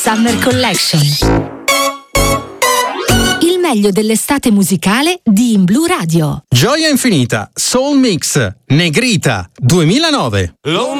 Summer Collection. Il meglio dell'estate musicale di In Blu Radio. Gioia infinita, Soul Mix, Negrita, 2009.